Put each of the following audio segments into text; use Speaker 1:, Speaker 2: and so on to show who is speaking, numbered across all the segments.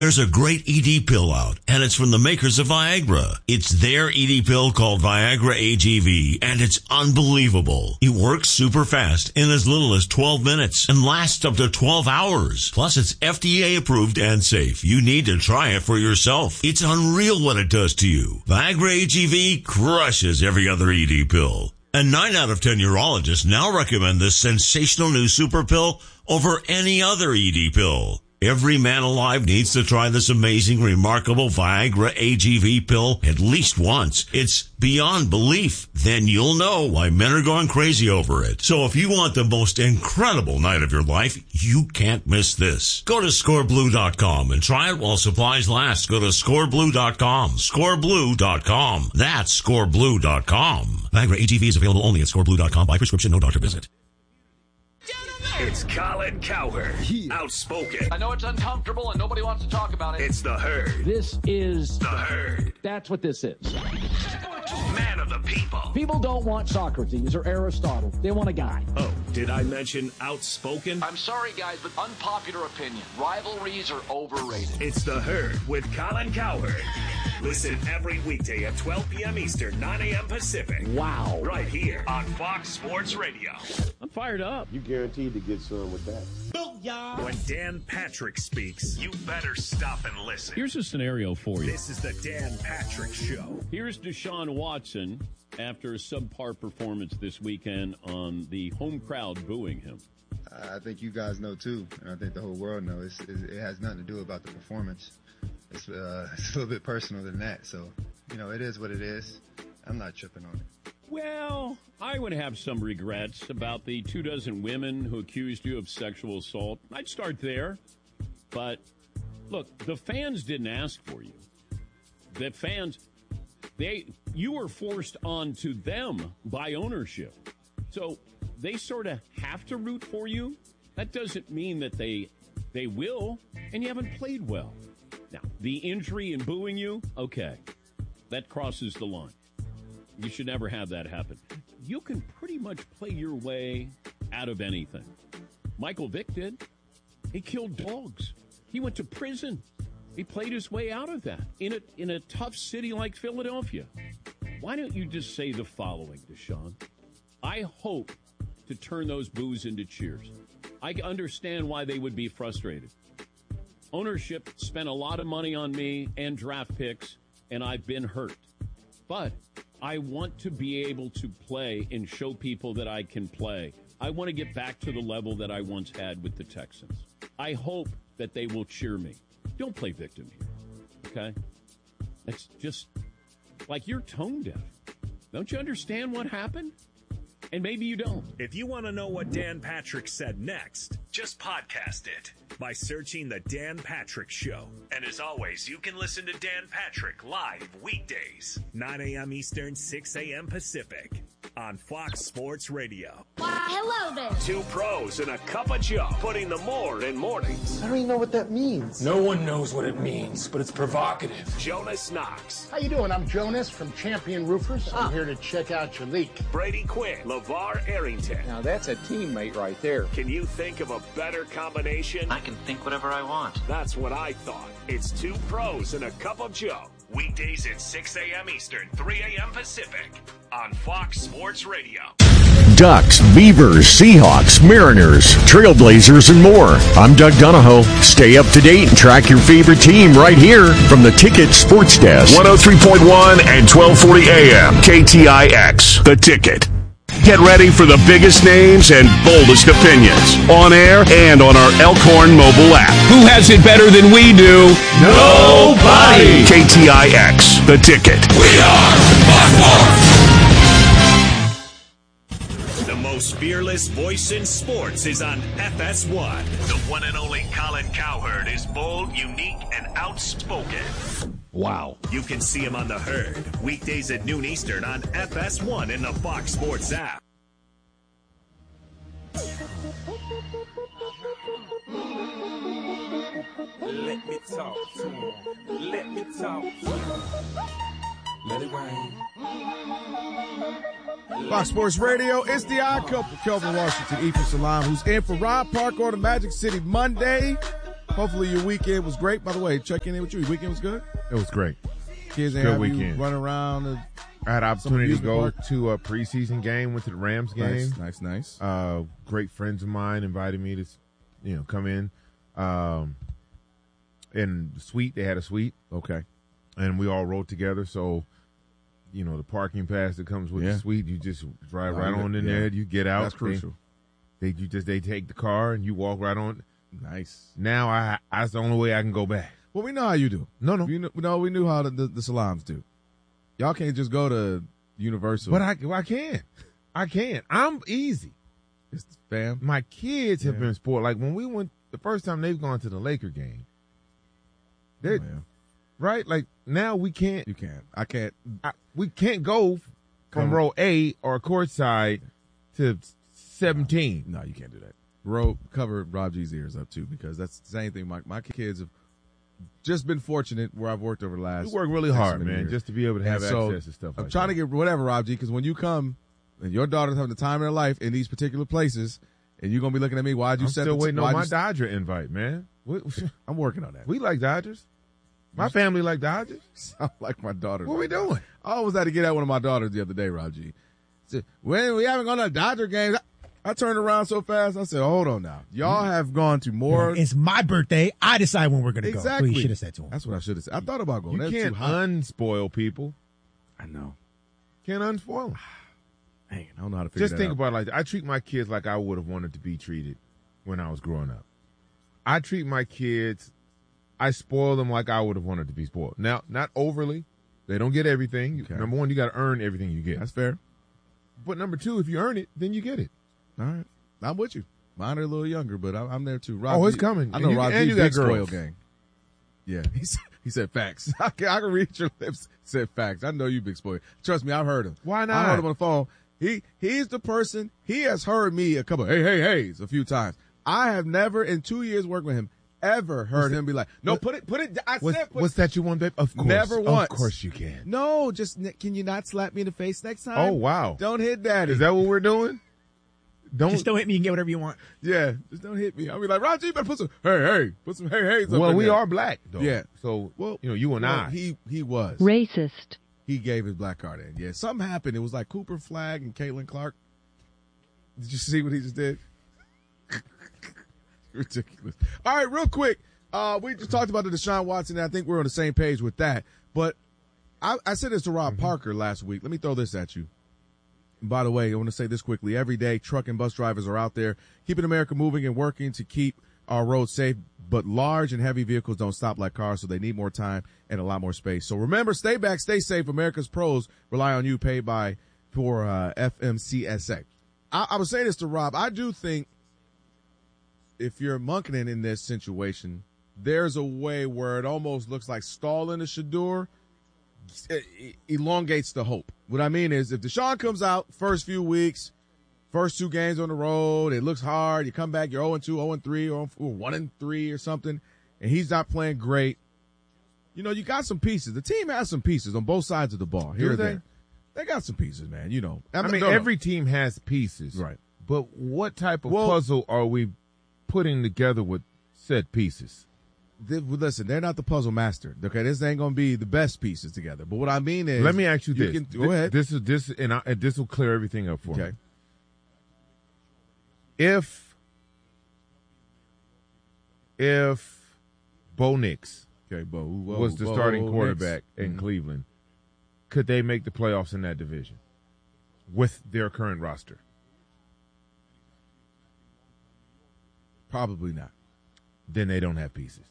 Speaker 1: There's a great ED pill out, and it's from the makers of Viagra. It's their ED pill called Viagra AGV, and it's unbelievable. It works super fast in as little as 12 minutes and lasts up to 12 hours. Plus, it's FDA approved and safe. You need to try it for yourself. It's unreal what it does to you. Viagra AGV crushes every other ED pill. And 9 out of 10 urologists now recommend this sensational new super pill over any other ED pill. Every man alive needs to try this amazing, remarkable Viagra AGV pill at least once. It's beyond belief. Then you'll know why men are going crazy over it. So if you want the most incredible night of your life, you can't miss this. Go to scoreblue.com and try it while supplies last. Go to scoreblue.com. Scoreblue.com. That's scoreblue.com. Viagra AGV is available only at scoreblue.com by prescription, no doctor visit.
Speaker 2: It's Colin Cowherd, outspoken.
Speaker 3: I know it's uncomfortable and nobody wants to talk about it.
Speaker 2: It's the Herd.
Speaker 4: This is
Speaker 2: the Herd.
Speaker 4: That's what this is.
Speaker 2: Man of the people.
Speaker 4: People don't want Socrates or Aristotle. They want a guy.
Speaker 2: Oh, did I mention outspoken?
Speaker 3: I'm sorry, guys, but unpopular opinion. Rivalries are overrated.
Speaker 2: It's the Herd with Colin Cowherd. Listen every weekday at 12 p.m. Eastern, 9 a.m. Pacific.
Speaker 4: Wow.
Speaker 2: Right here on Fox Sports Radio.
Speaker 4: I'm fired up.
Speaker 5: You guaranteed to get some with that.
Speaker 2: When Dan Patrick speaks, you better stop and listen.
Speaker 6: Here's a scenario for you.
Speaker 2: This is the Dan Patrick Show.
Speaker 6: Here's Deshaun Watson after a subpar performance this weekend on the home crowd booing him.
Speaker 7: I think you guys know, too, and I think the whole world knows. It has nothing to do about the performance. It's a little bit personal than that. So, it is what it is. I'm not tripping on it.
Speaker 6: Well, I would have some regrets about the 24 women who accused you of sexual assault. I'd start there. But, look, the fans didn't ask for you. The fans, you were forced onto them by ownership. So they sort of have to root for you. That doesn't mean that they will, and you haven't played well. Now, the injury in booing you, okay, that crosses the line. You should never have that happen. You can pretty much play your way out of anything. Michael Vick did. He killed dogs. He went to prison. He played his way out of that in a tough city like Philadelphia. Why don't you just say the following, Deshaun? I hope to turn those boos into cheers. I understand why they would be frustrated. Ownership spent a lot of money on me and draft picks, and I've been hurt. But I want to be able to play and show people that I can play. I want to get back to the level that I once had with the Texans. I hope that they will cheer me. Don't play victim here, okay? It's just like you're tone deaf. Don't you understand what happened? And maybe you don't.
Speaker 2: If you want to know what Dan Patrick said next, just podcast it by searching The Dan Patrick Show. And as always, you can listen to Dan Patrick live weekdays, 9 a.m. Eastern, 6 a.m. Pacific on Fox Sports Radio.
Speaker 8: Hello there.
Speaker 2: Two pros and a cup of Joe, putting the more in mornings.
Speaker 5: I don't even know what that means.
Speaker 9: No one knows what it means, but it's provocative.
Speaker 2: Jonas Knox.
Speaker 10: How you doing? I'm Jonas from Champion Roofers. I'm here to check out your leak.
Speaker 2: Brady Quinn. LeVar Arrington.
Speaker 11: Now that's a teammate right there.
Speaker 2: Can you think of a better combination?
Speaker 12: I can think whatever I want.
Speaker 2: That's what I thought. It's two pros and a cup of Joe. Weekdays at 6 a.m. Eastern, 3 a.m. Pacific on Fox Sports Radio.
Speaker 13: Ducks, Beavers, Seahawks, Mariners, Trailblazers, and more. I'm Doug Donahoe. Stay up to date and track your favorite team right here from the Ticket Sports Desk.
Speaker 14: 103.1 and 1240 AM. KTIX. The Ticket. Get ready for the biggest names and boldest opinions on air and on our Elkhorn mobile app.
Speaker 9: Who has it better than we do?
Speaker 14: Nobody. KTIX, The Ticket.
Speaker 9: We are Buckhorn.
Speaker 2: The most fearless voice in sports is on FS1. The one and only Colin Cowherd is bold, unique, and outspoken.
Speaker 13: Wow.
Speaker 2: You can see him on The Herd, weekdays at noon Eastern on FS1 in the Fox Sports app.
Speaker 9: Let me talk to him. Let me talk to him. Let it rain.
Speaker 15: Fox Sports Radio, it's the odd couple, Kelvin Washington, Ethan Salam, who's in for Rob Parker on the Magic City Monday. Hopefully your weekend was great. By the way, checking in with you. Your weekend was good?
Speaker 8: It was great.
Speaker 15: Kids ain't
Speaker 8: Good
Speaker 15: have
Speaker 8: weekend.
Speaker 15: you run around.
Speaker 8: I had opportunity to go
Speaker 15: park.
Speaker 8: to a preseason game, went to the Rams game.
Speaker 15: Nice.
Speaker 8: Great friends of mine invited me to, come in. In the suite, they had a suite.
Speaker 15: Okay.
Speaker 8: And we all rode together. So, the parking pass that comes with the suite, you just drive right on in there. You get out.
Speaker 15: That's crucial.
Speaker 8: They take the car and you walk right on.
Speaker 15: Nice.
Speaker 8: Now that's the only way I can go back.
Speaker 15: Well, we know how you do.
Speaker 8: No.
Speaker 15: We knew how the salams do. Y'all can't just go to Universal.
Speaker 8: But I can. I can. I'm easy.
Speaker 15: It's fam.
Speaker 8: My kids have been spoiled. Like when we went the first time they've gone to the Laker game. Right? Like now we can't.
Speaker 15: You can't. I can't.
Speaker 8: We can't go from row A or courtside to 17.
Speaker 15: No, you can't do that. Cover Rob G's ears up too, because that's the same thing. My kids have just been fortunate where I've worked over the last.
Speaker 8: You work really hard, man,
Speaker 15: years.
Speaker 8: just to be able to have access to stuff.
Speaker 15: I'm trying to get whatever, Rob G, because when you come and your daughter's having the time of their life in these particular places, and you're gonna be looking at me, why'd you set?
Speaker 8: I'm still waiting on my Dodger invite, man.
Speaker 15: I'm working on that.
Speaker 8: We like Dodgers. My family like Dodgers.
Speaker 15: Sound like my daughter.
Speaker 8: What we doing?
Speaker 15: I always had to get at one of my daughters the other day, Rob G. Said, when we haven't gone to Dodger games. I turned around so fast. I said, hold on now. Y'all have gone to more.
Speaker 12: It's my birthday. I decide when we're going to go.
Speaker 15: Exactly.
Speaker 12: What you should have said to him.
Speaker 15: That's what I should have said. I thought about going.
Speaker 8: You can't unspoil people.
Speaker 15: I know.
Speaker 8: Can't unspoil them.
Speaker 15: Man, I don't know how to figure
Speaker 8: Just
Speaker 15: that
Speaker 8: think
Speaker 15: out.
Speaker 8: about it like that. I treat my kids like I would have wanted to be treated when I was growing up. I treat my kids, I spoil them like I would have wanted to be spoiled. Now, not overly. They don't get everything.
Speaker 15: Okay.
Speaker 8: Number one, you got to earn everything you get.
Speaker 15: That's fair.
Speaker 8: But number two, if you earn it, then you get it.
Speaker 15: All right. I'm with you. Mine are a little younger, but I'm there too. Rob
Speaker 8: it's
Speaker 15: G,
Speaker 8: coming.
Speaker 15: I know Rob G,
Speaker 8: you got
Speaker 15: big spoil
Speaker 8: girls.
Speaker 15: gang. Yeah, he said facts. I can read your lips. Said facts. I know you big spoil. Trust me, I've heard him.
Speaker 8: Why not?
Speaker 15: I heard him on the phone. He's the person. He has heard me a couple hey a few times. I have never in 2 years working with him ever heard him be like, no, put it.
Speaker 8: What's that you want, babe? Of course.
Speaker 15: Never once.
Speaker 8: Of course you can.
Speaker 15: No, just can you not slap me in the face next time?
Speaker 8: Oh wow.
Speaker 15: Don't hit daddy.
Speaker 8: Is that what we're doing?
Speaker 12: Just don't hit me. You can get whatever you want.
Speaker 15: Yeah, just don't hit me. I'll be like, Roger, you better put some hey-heys up
Speaker 8: Well,
Speaker 15: in
Speaker 8: we
Speaker 15: there.
Speaker 8: are black, though.
Speaker 15: Yeah.
Speaker 8: So, you and I.
Speaker 15: He was.
Speaker 16: Racist.
Speaker 15: He gave his black card in. Yeah, something happened. It was like Cooper Flagg and Caitlin Clark. Did you see what he just did? Ridiculous. All right, real quick. We just talked about the Deshaun Watson, and I think we're on the same page with that. But I said this to Rob Parker last week. Let me throw this at you. By the way, I want to say this quickly. Every day, truck and bus drivers are out there keeping America moving and working to keep our roads safe. But large and heavy vehicles don't stop like cars, so they need more time and a lot more space. So remember, stay back, stay safe. America's pros rely on you. Paid for FMCSA. I was saying this to Rob. I do think if you're monkening in this situation, there's a way where it almost looks like stalling the Shador elongates the hope. What I mean is if Deshaun comes out first few weeks, first 2 games on the road, it looks hard. You come back, you're 0-2, 0-3, or 1-3 or something, and he's not playing great. You got some pieces. The team has some pieces on both sides of the ball. Here or there. They got some pieces, man.
Speaker 8: Every team has pieces.
Speaker 15: Right.
Speaker 8: But what type of puzzle are we putting together with said pieces?
Speaker 15: Listen, they're not the puzzle master. Okay, this ain't gonna be the best pieces together. But what I mean is,
Speaker 8: let me ask you this.
Speaker 15: Go ahead.
Speaker 8: This will clear everything up for me.
Speaker 15: Okay.
Speaker 8: If Bo Nix
Speaker 15: was
Speaker 8: the starting quarterback in Cleveland, could they make the playoffs in that division with their current roster?
Speaker 15: Probably not.
Speaker 8: Then they don't have pieces.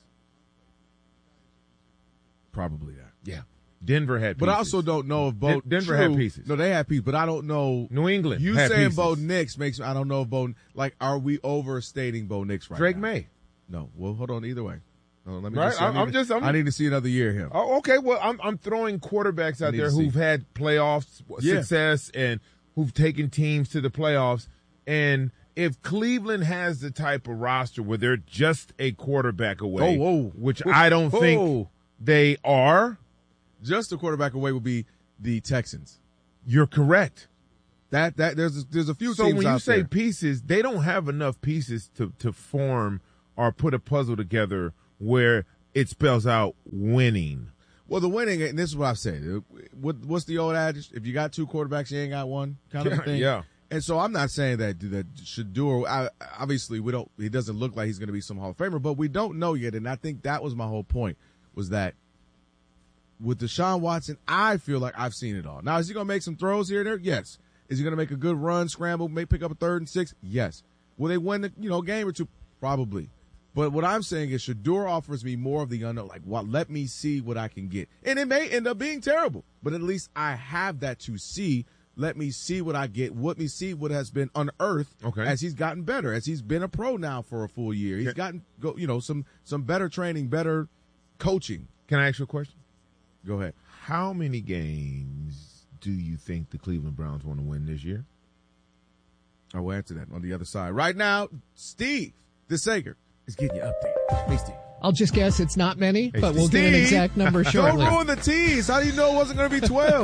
Speaker 15: Probably not.
Speaker 8: Yeah. Denver had pieces.
Speaker 15: But I also don't know if Bo
Speaker 8: Denver had pieces.
Speaker 15: No, they had pieces, but I don't know.
Speaker 8: New England
Speaker 15: You
Speaker 8: had
Speaker 15: saying
Speaker 8: pieces.
Speaker 15: Bo Nix makes I don't know if are we overstating Bo Nix right
Speaker 8: Drake
Speaker 15: now?
Speaker 8: May.
Speaker 15: No. Well, hold on. Either way. Let me
Speaker 8: Right?
Speaker 15: just I need to see another year of him.
Speaker 8: Oh, okay. Well, I'm throwing quarterbacks out there who've had playoffs success and who've taken teams to the playoffs. And if Cleveland has the type of roster where they're just a quarterback away, which I don't think they are,
Speaker 15: just a quarterback away would be the Texans.
Speaker 8: You're correct.
Speaker 15: That there's a few
Speaker 8: so
Speaker 15: teams
Speaker 8: when you
Speaker 15: out
Speaker 8: say
Speaker 15: there.
Speaker 8: pieces, they don't have enough pieces to form or put a puzzle together where it spells out winning.
Speaker 15: Well, the winning, and this is what I've said. What's the old adage? If you got two quarterbacks, you ain't got one kind of a thing.
Speaker 8: Yeah.
Speaker 15: And so I'm not saying that Shedeur, obviously he doesn't look like he's going to be some Hall of Famer, but we don't know yet. And I think that was my whole point, was that with Deshaun Watson, I feel like I've seen it all. Now, is he going to make some throws here and there? Yes. Is he going to make a good run, scramble, pick up a 3rd and 6? Yes. Will they win the game or two? Probably. But what I'm saying is Shedeur offers me more of the unknown. Like, let me see what I can get. And it may end up being terrible, but at least I have that to see. Let me see what I get. Let me see what has been unearthed as he's gotten better, as he's been a pro now for a full year. He's gotten, some better training, better coaching.
Speaker 8: Can I ask you a question?
Speaker 15: Go ahead.
Speaker 8: How many games do you think the Cleveland Browns want to win this year?
Speaker 15: I will answer that on the other side. Right now, Steve DeSager is getting you updated. Hey, Steve.
Speaker 16: I'll just guess it's not many, but we'll get an exact number shortly.
Speaker 15: Don't ruin the tease. How do you know it wasn't going to be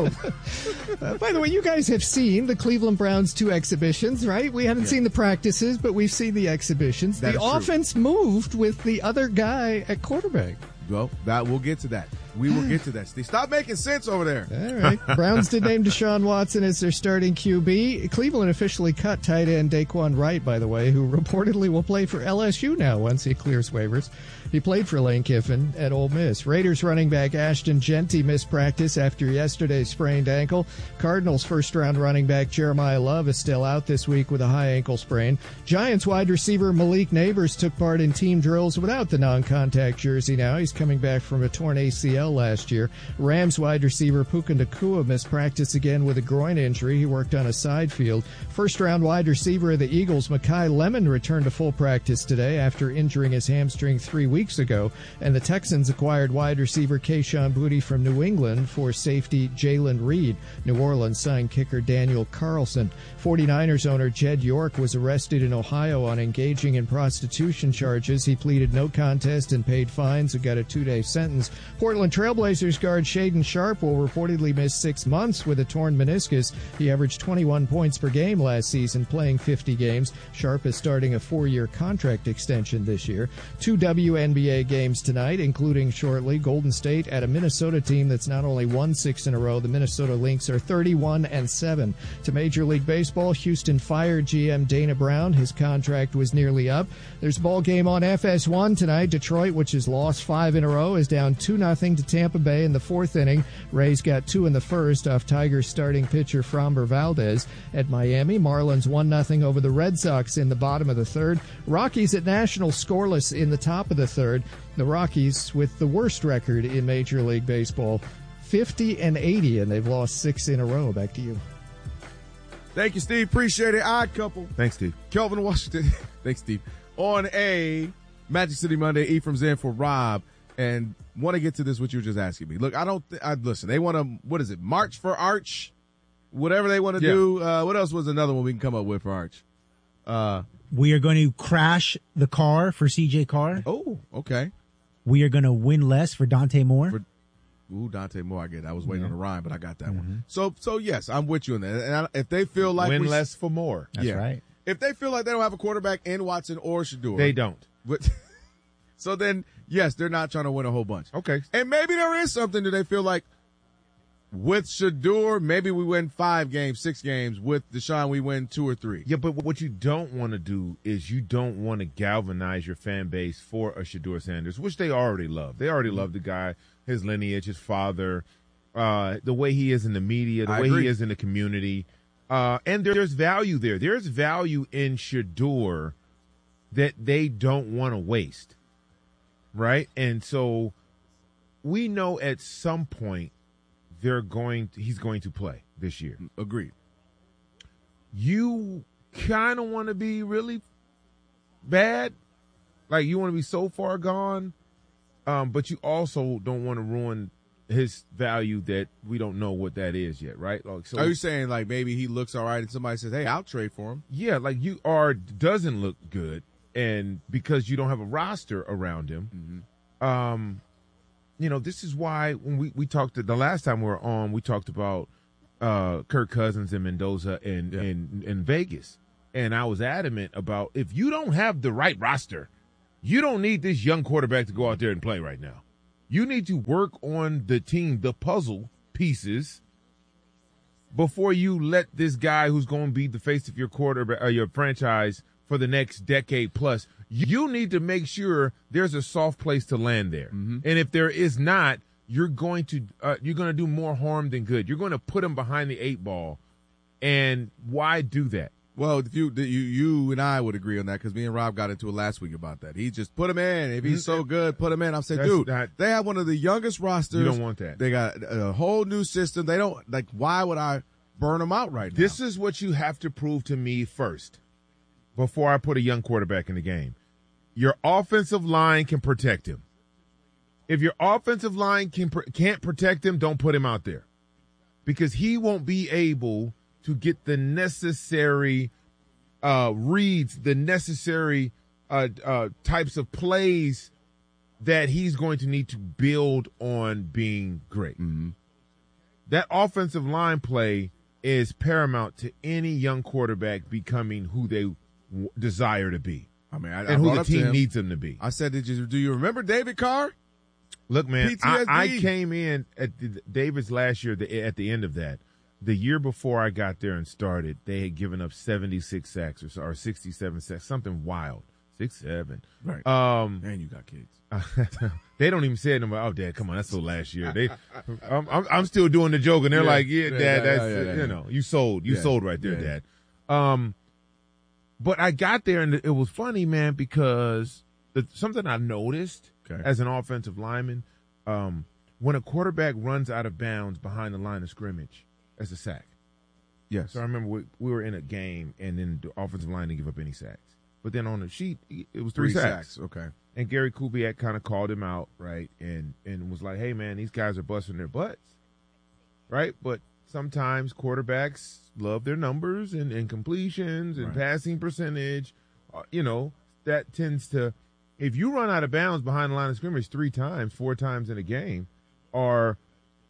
Speaker 15: 12?
Speaker 16: By the way, you guys have seen the Cleveland Browns 2 exhibitions, right? We haven't seen the practices, but we've seen the exhibitions. The offense moved with the other guy at quarterback.
Speaker 15: Well, we'll get to that. We will get to that, Steve. Stop making sense over there.
Speaker 16: All right. Browns did name Deshaun Watson as their starting QB. Cleveland officially cut tight end Daquan Wright, by the way, who reportedly will play for LSU now once he clears waivers. He played for Lane Kiffin at Ole Miss. Raiders running back Ashton Jeanty missed practice after yesterday's sprained ankle. Cardinals first-round running back Jeremiah Love is still out this week with a high ankle sprain. Giants wide receiver Malik Neighbors took part in team drills without the non-contact jersey now. He's coming back from a torn ACL last year. Rams wide receiver Puka Nacua missed practice again with a groin injury. He worked on a side field. First-round wide receiver of the Eagles, Mekhi Lemon, returned to full practice today after injuring his hamstring 3 weeks ago. And the Texans acquired wide receiver Kayshon Boutte from New England for safety Jalen Reed. New Orleans signed kicker Daniel Carlson. 49ers owner Jed York was arrested in Ohio on engaging in prostitution charges. He pleaded no contest and paid fines and got a 2-day sentence. Portland Trailblazers guard Shaden Sharp will reportedly miss 6 months with a torn meniscus. He averaged 21 points per game last season, playing 50 games. Sharp is starting a 4-year contract extension this year. 2 WNBA games tonight, including shortly Golden State at a Minnesota team that's not only won 6 in a row. The Minnesota Lynx are 31-7. To Major League Baseball, Houston fired GM Dana Brown. His contract was nearly up. There's a ball game on FS1 tonight. Detroit, which has lost 5 in a row, is down 2-0 to Tampa Bay in the 4th inning. Rays got 2 in the first off Tigers starting pitcher Framber Valdez. At Miami, Marlins 1-0 over the Red Sox in the bottom of the 3rd. Rockies at Nationals scoreless in the top of the 3rd. The Rockies with the worst record in Major League Baseball, 50-80, and they've lost 6 in a row. Back to you.
Speaker 15: Thank you, Steve. Appreciate it. Odd couple.
Speaker 8: Thanks, Steve.
Speaker 15: Kelvin Washington. Thanks, Steve. On a Magic City Monday, Ephraim's in for Rob, and want to get to this, what you were just asking me. Look, listen, they want to, what is it, March for Arch? Whatever they want to do. What else was another one we can come up with for Arch?
Speaker 12: We are going to crash the car for CJ Carr.
Speaker 15: Oh, okay.
Speaker 12: We are going to win less for Dante Moore.
Speaker 15: Dante Moore, I get it. I was waiting on the rhyme, but I got that one. So yes, I'm with you on that. And if they feel like
Speaker 8: win less for more.
Speaker 12: That's right.
Speaker 15: If they feel like they don't have a quarterback in Watson or Shedeur.
Speaker 8: They don't.
Speaker 15: But so then, yes, they're not trying to win a whole bunch.
Speaker 8: Okay.
Speaker 15: And maybe there is something that they feel like with Shedeur, maybe we win 5 games, 6 games. With Deshaun, we win 2 or 3.
Speaker 8: Yeah, but what you don't want to do is you don't want to galvanize your fan base for a Shedeur Sanders, which they already love. They already love the guy, his lineage, his father, the way he is in the media, the way he is in the community. And there's value there. There's value in Shedeur that they don't want to waste, right? And so we know at some point he's going to play this year.
Speaker 15: Agreed.
Speaker 8: You kind of want to be really bad, like you want to be so far gone, but you also don't want to ruin his value that we don't know what that is yet, right? Like, so,
Speaker 15: are you saying like maybe he looks all right and somebody says, hey, I'll trade for him?
Speaker 8: Yeah, like doesn't look good, and because you don't have a roster around him, this is why when we talked the last time we were on, we talked about Kirk Cousins and Mendoza in Vegas, and I was adamant about if you don't have the right roster, You don't need this young quarterback to go out there and play right now. You need to work on the team, the puzzle pieces, before you let this guy who's going to be the face of your quarterback or your franchise for the next decade plus. You need to make sure there's a soft place to land there. And if there is not, you're going to do more harm than good. You're going to put him behind the 8 ball. And why do that?
Speaker 15: Well, if you and I would agree on that because me and Rob got into it last week about that. He just put him in. If he's so good, put him in. I said, dude, they have one of the youngest rosters.
Speaker 8: You don't want that.
Speaker 15: They got a whole new system. They don't like. Why would I burn him out right now?
Speaker 8: This is what you have to prove to me first before I put a young quarterback in the game. Your offensive line can protect him. If your offensive line can't protect him, don't put him out there because he won't be able to get the necessary reads, the necessary types of plays that he's going to need to build on being great. That offensive line play is paramount to any young quarterback becoming who they desire to be.
Speaker 15: I mean,
Speaker 8: and who the team needs them to be.
Speaker 15: I said, do you remember David Carr?
Speaker 8: Look, man, I came in at David's last year at the end of that. The year before I got there and started, they had given up 76 sacks or 67 sacks, something wild. 6-7.
Speaker 15: Right. And you got kids.
Speaker 8: They don't even say it anymore. Oh, Dad, come on, that's so last year. I'm still doing the joke, and they're like, Dad, that's you know, you sold right there, Dad. But I got there, and it was funny, man, because something I noticed as an offensive lineman, when a quarterback runs out of bounds behind the line of scrimmage, that's a sack.
Speaker 15: Yes.
Speaker 8: So I remember we were in a game, and then the offensive line didn't give up any sacks. But then on the sheet, it was 3 sacks.
Speaker 15: Okay.
Speaker 8: And Gary Kubiak kind of called him out, right, and was like, hey, man, these guys are busting their butts, right? But sometimes quarterbacks love their numbers and completions and passing percentage. That tends to – if you run out of bounds behind the line of scrimmage 3 times, 4 times in a game, or,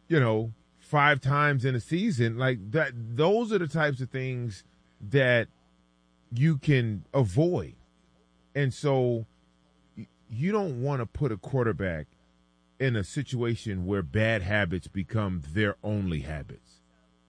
Speaker 8: 5 times in a season, like that, those are the types of things that you can avoid. And so you don't want to put a quarterback in a situation where bad habits become their only habits.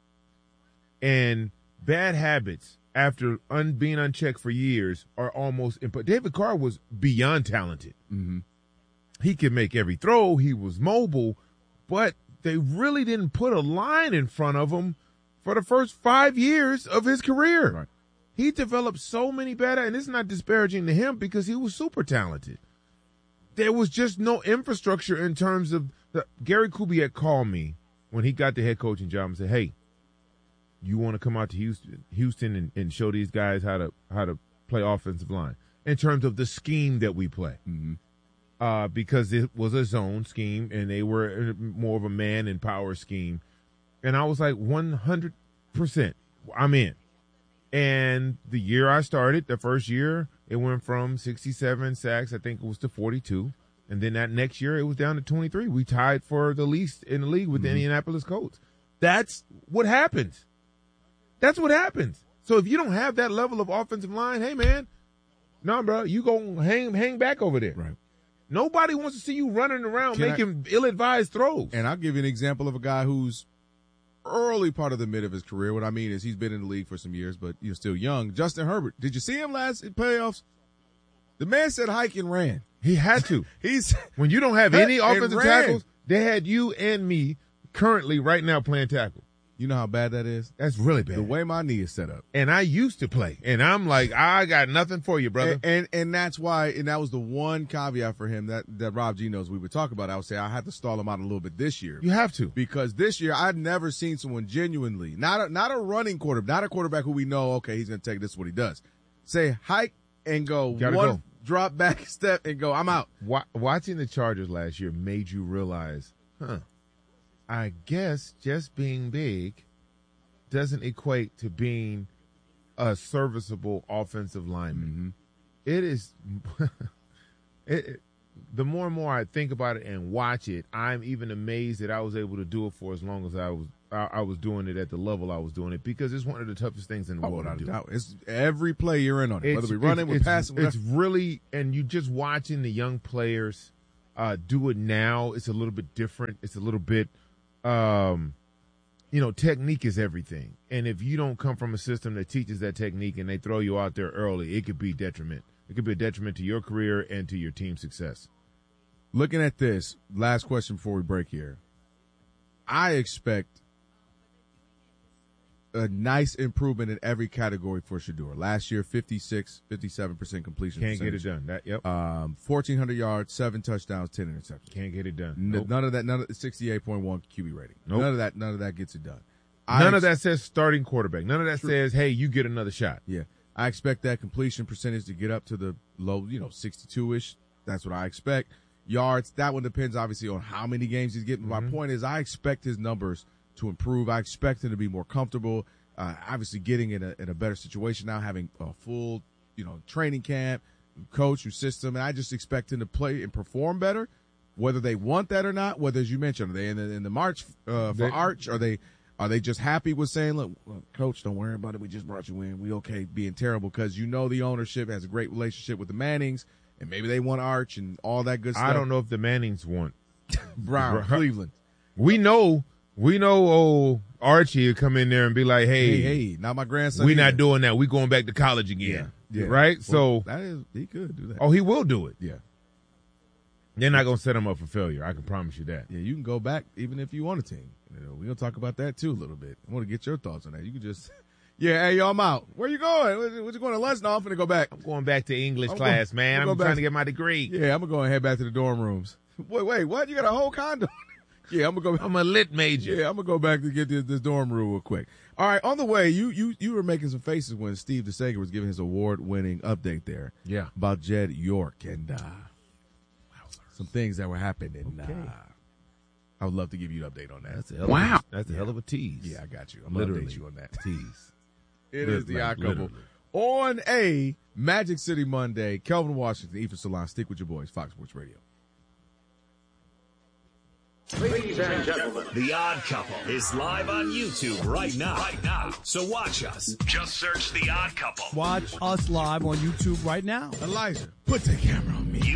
Speaker 8: And bad habits, after being unchecked for years, are almost – David Carr was beyond talented. He could make every throw. He was mobile, but they really didn't put a line in front of him for the first 5 years of his career.
Speaker 15: Right.
Speaker 8: He developed so many bad, and it's not disparaging to him because he was super talented. There was just no infrastructure in terms of Gary Kubiak called me when he got the head coaching job and said, hey, you want to come out to Houston and show these guys how to play offensive line in terms of the scheme that we play. Because it was a zone scheme and they were more of a man and power scheme. And I was like, 100%, I'm in. And the year I started, the first year, it went from 67 sacks, I think it was, to 42. And then that next year, it was down to 23. We tied for the least in the league with the Indianapolis Colts. That's what happens. That's what happens. So if you don't have that level of offensive line, hey, man, no, bro, you go hang back over there.
Speaker 15: Right.
Speaker 8: Nobody wants to see you running around making ill-advised throws.
Speaker 15: And I'll give you an example of a guy who's early part of the mid of his career. What I mean is he's been in the league for some years, but you're still young. Justin Herbert. Did you see him last in playoffs? The man said hike and ran.
Speaker 8: He had to. When you don't have any offensive tackles, they had you and me currently right now playing tackle.
Speaker 15: You know how bad that is?
Speaker 8: That's really bad.
Speaker 15: The way my knee is set up.
Speaker 8: And I used to play. And I'm like, I got nothing for you, brother.
Speaker 15: And that's why, and that was the one caveat for him that Rob G knows we would talk about. I would say I had to stall him out a little bit this year.
Speaker 8: You have to.
Speaker 15: Because this year I'd never seen someone genuinely, not a running quarterback, not a quarterback who we know, okay, he's going to take this is what he does. Say hike and go. One drop back step and go, I'm out.
Speaker 8: Watching the Chargers last year made you realize, I guess just being big doesn't equate to being a serviceable offensive lineman. It is the more and more I think about it and watch it, I'm even amazed that I was able to do it for as long as I I was doing it at the level I was doing it, because it's one of the toughest things in the world to do.
Speaker 15: It's every play you're in on it, whether we run it, we're passing.
Speaker 8: It's really, and you just watching the young players do it now. It's a little bit different. It's a little bit, technique is everything. And if you don't come from a system that teaches that technique and they throw you out there early, it could be detriment. It could be a detriment to your career and to your team's success.
Speaker 15: Looking at this, last question before we break here. I expect a nice improvement in every category for Shedeur. Last year, 57% completion
Speaker 8: Can't
Speaker 15: percentage.
Speaker 8: get it done.
Speaker 15: 1,400 yards, 7 touchdowns, 10 interceptions.
Speaker 8: Can't get it done.
Speaker 15: None of that. 68.1 QB rating.
Speaker 8: Nope.
Speaker 15: None of that gets it done.
Speaker 8: None of that says starting quarterback. None of that says, hey, you get another shot.
Speaker 15: Yeah. I expect that completion percentage to get up to the low, 62-ish. That's what I expect. Yards, that one depends obviously on how many games he's getting. My point is, I expect his numbers to improve. I expect him to be more comfortable. Obviously, getting in a better situation now, having a full, training camp, coach, system, and I just expect him to play and perform better. Whether they want that or not, whether, as you mentioned, are they in the march for Arch? Are they just happy with saying, look, coach, don't worry about it. We just brought you in. We okay being terrible, because the ownership has a great relationship with the Mannings, and maybe they want Arch and all that good stuff.
Speaker 8: I don't know if the Mannings want
Speaker 15: Brown, Cleveland.
Speaker 8: We know old Archie will come in there and be like, hey,
Speaker 15: not my grandson.
Speaker 8: We're not doing that. We're going back to college again.
Speaker 15: Yeah.
Speaker 8: Right?
Speaker 15: Well,
Speaker 8: so
Speaker 15: he could do that.
Speaker 8: Oh, he will do it.
Speaker 15: Yeah.
Speaker 8: They're not going to set him up for failure. I can promise you that.
Speaker 15: Yeah, you can go back even if you want a team. We're going to talk about that too a little bit. I want to get your thoughts on that. You can just, hey, yo, I'm out. Where you going? What you going to lunch? No, I'm going to go back.
Speaker 8: I'm going back to English class, man. I'm trying to get my degree.
Speaker 15: Yeah, I'm going to go and head back to the dorm rooms. Wait, what? You got a whole condo? Yeah, I'm
Speaker 8: a lit major.
Speaker 15: Yeah, I'm going to go back to get this dorm room real quick. All right, on the way, you were making some faces when Steve DeSager was giving his award-winning update there.
Speaker 8: Yeah.
Speaker 15: About Jed York and some things that were happening.
Speaker 8: Okay.
Speaker 15: I would love to give you an update on that.
Speaker 8: That's a hell of a tease.
Speaker 15: Yeah, I got you. I'm going to update you on that.
Speaker 8: Tease.
Speaker 15: It is the Odd Couple. On a Magic City Monday, Kelvin Washington, Ethan Salon. Stick with your boys, Fox Sports Radio.
Speaker 2: Ladies and gentlemen, The Odd Couple is live on YouTube right now. So watch us. Just search The Odd Couple.
Speaker 17: Watch us live on YouTube right now.
Speaker 15: Elijah, put the camera on me.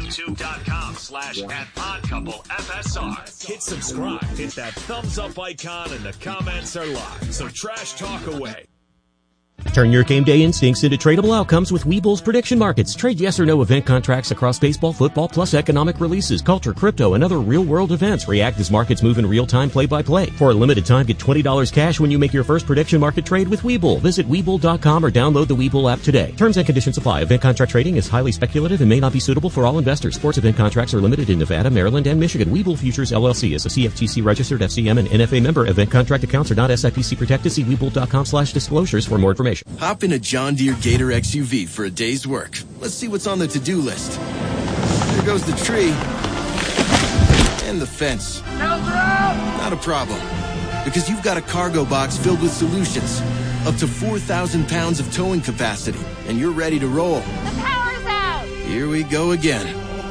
Speaker 2: YouTube.com/@OddCoupleFSR. Hit subscribe. Hit that thumbs up icon, and the comments are live. So trash talk away.
Speaker 18: Turn your game day instincts into tradable outcomes with Webull's prediction markets. Trade yes or no event contracts across baseball, football, plus economic releases, culture, crypto, and other real-world events. React as markets move in real time, play-by-play. For a limited time, get $20 cash when you make your first prediction market trade with Webull. Visit Webull.com or download the Webull app today. Terms and conditions apply. Event contract trading is highly speculative and may not be suitable for all investors. Sports event contracts are limited in Nevada, Maryland, and Michigan. Webull Futures LLC is a CFTC registered FCM and NFA member. Event contract accounts are not SIPC protected. See Webull.com/disclosures for more information.
Speaker 19: Hop in a John Deere Gator XUV for a day's work. Let's see what's on the to-do list. There goes the tree. And the fence. Not a problem. Because you've got a cargo box filled with solutions. Up to 4,000 pounds of towing capacity. And you're ready to roll.
Speaker 20: The power's out!
Speaker 19: Here we go again.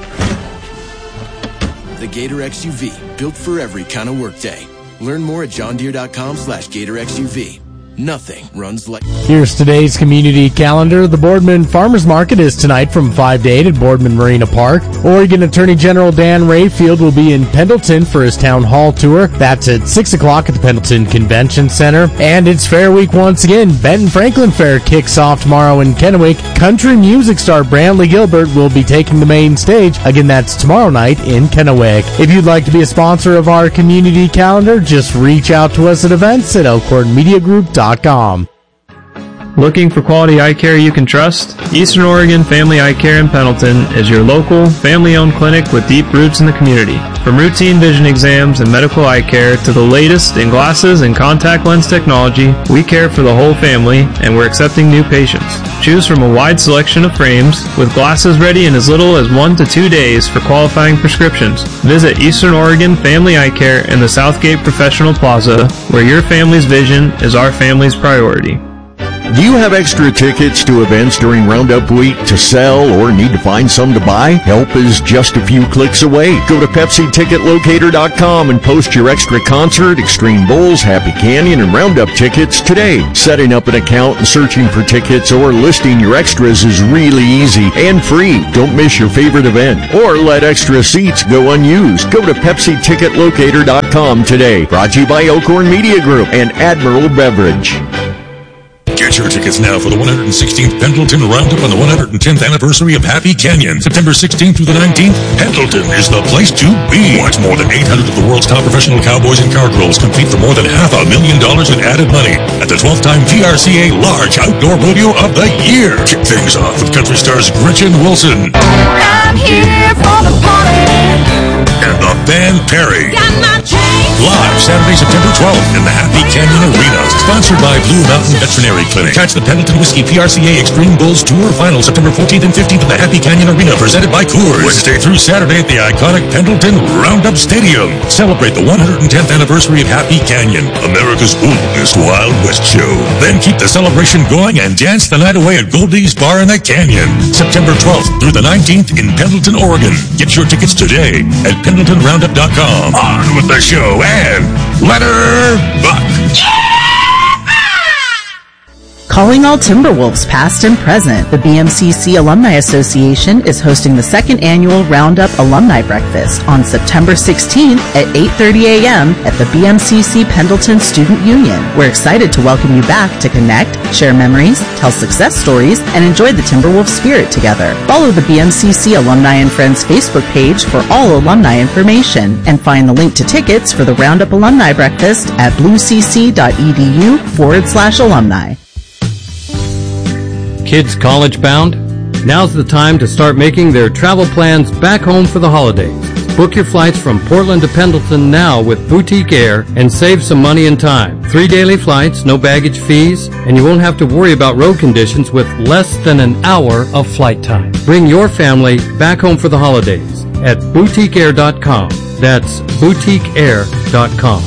Speaker 19: The Gator XUV. Built for every kind of workday. Learn more at johndeere.com/Gator XUV. Nothing runs like...
Speaker 21: Here's today's community calendar. The Boardman Farmers Market is tonight from 5 to 8 at Boardman Marina Park. Oregon Attorney General Dan Rayfield will be in Pendleton for his town hall tour. That's at 6 o'clock at the Pendleton Convention Center. And it's Fair Week once again. Benton Franklin Fair kicks off tomorrow in Kennewick. Country music star Brantley Gilbert will be taking the main stage. Again, that's tomorrow night in Kennewick. If you'd like to be a sponsor of our community calendar, just reach out to us at events at elkhornmediagroup.com.
Speaker 22: Looking for quality eye care you can trust? Eastern Oregon Family Eye Care in Pendleton is your local, family-owned clinic with deep roots in the community. From routine vision exams and medical eye care to the latest in glasses and contact lens technology, we care for the whole family, and we're accepting new patients. Choose from a wide selection of frames, with glasses ready in as little as 1 to 2 days for qualifying prescriptions. Visit Eastern Oregon Family Eye Care in the Southgate Professional Plaza, where your family's vision is our family's priority.
Speaker 13: Do you have extra tickets to events during Roundup Week to sell or need to find some to buy? Help is just a few clicks away. Go to PepsiTicketLocator.com and post your extra concert, Extreme Bowls, Happy Canyon, and Roundup tickets today. Setting up an account and searching for tickets or listing your extras is really easy and free. Don't miss your favorite event or let extra seats go unused. Go to PepsiTicketLocator.com today. Brought to you by Elkhorn Media Group and Admiral Beverage.
Speaker 1: Get your tickets now for the 116th Pendleton Roundup on the 110th anniversary of Happy Canyon. September 16th through the 19th, Pendleton is the place to be. Watch more than 800 of the world's top professional cowboys and cowgirls compete for more than $500,000 in added money at the 12th time VRCA Large Outdoor Rodeo of the Year. Kick things off with country stars Gretchen Wilson. I'm here for the party. And the Band Perry. Got my chain. Live Saturday, September 12th in the Happy Canyon Arena. Sponsored by Blue Mountain Veterinary Clinic. Catch the Pendleton Whiskey PRCA Extreme Bulls Tour Final September 14th and 15th at the Happy Canyon Arena, presented by Coors. Wednesday through Saturday at the iconic Pendleton Roundup Stadium. Celebrate the 110th anniversary of Happy Canyon, America's oldest Wild West show. Then keep the celebration going and dance the night away at Goldie's Bar in the Canyon. September 12th through the 19th in Pendleton, Oregon. Get your tickets today at PendletonRoundup.com. On with the show and let her buck.
Speaker 20: Calling all Timberwolves past and present, the BMCC Alumni Association is hosting the second annual Roundup Alumni Breakfast on September 16th at 8:30 a.m. at the BMCC Pendleton Student Union. We're excited to welcome you back to connect, share memories, tell success stories, and enjoy the Timberwolves spirit together. Follow the BMCC Alumni and Friends Facebook page for all alumni information, and find the link to tickets for the Roundup Alumni Breakfast at bluecc.edu/alumni.
Speaker 23: Kids college bound? Now's the time to start making their travel plans back home for the holidays. Book your flights from Portland to Pendleton now with Boutique Air and save some money and time. 3 daily flights, no baggage fees, and you won't have to worry about road conditions with less than an hour of flight time. Bring your family back home for the holidays at boutiqueair.com. That's boutiqueair.com.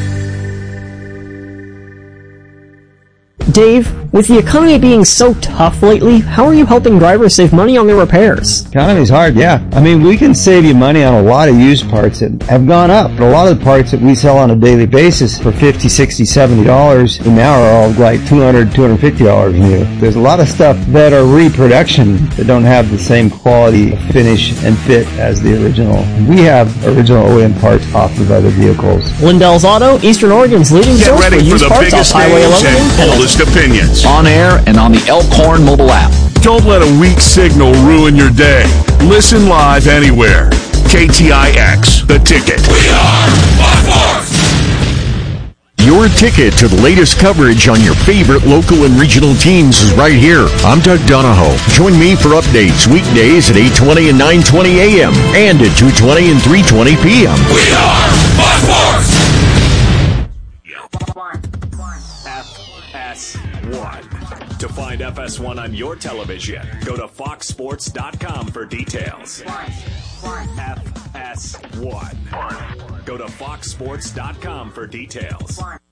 Speaker 24: Dave, with the economy being so tough lately, how are you helping drivers save money on their repairs?
Speaker 25: Economy's hard, yeah. I mean, we can save you money on a lot of used parts that have gone up. But a lot of the parts that we sell on a daily basis for $50, $60, $70 now are all like $200, $250 new. There's a lot of stuff that are reproduction that don't have the same quality, finish, and fit as the original. We have original OEM parts offered of other vehicles.
Speaker 24: Lindell's Auto, Eastern Oregon's leading source for used parts off Highway 11
Speaker 14: and boldest opinions.
Speaker 3: On air and on the Elkhorn mobile app.
Speaker 14: Don't let a weak signal ruin your day. Listen live anywhere. KTIX, The Ticket. We are One Force.
Speaker 13: Your ticket to the latest coverage on your favorite local and regional teams is right here. I'm Doug Donahoe. Join me for updates weekdays at 8:20 and 9:20 a.m. and at 2:20 and 3:20 p.m.
Speaker 14: We are One Force.
Speaker 2: FS1. To find FS1 on your television, go to foxsports.com for details. FS1. Go to foxsports.com for details.